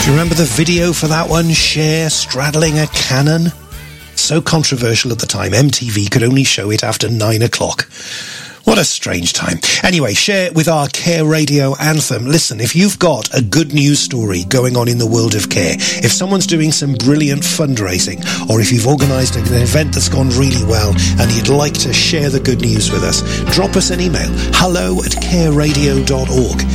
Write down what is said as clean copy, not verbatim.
Do you remember the video for that one? Cher straddling a cannon? So controversial at the time, MTV could only show it after 9 o'clock. What a strange time. Anyway, Cher with our Care Radio anthem. Listen, if you've got a good news story going on in the world of care, if someone's doing some brilliant fundraising, or if you've organised an event that's gone really well and you'd like to share the good news with us, drop us an email, hello@careradio.org.